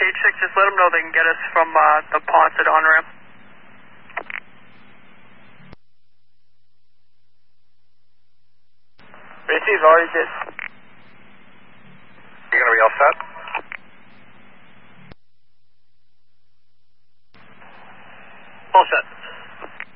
H6, just let them know they can get us from the Ponset on-ramp. Receive, already did. You're going to be all set? All set.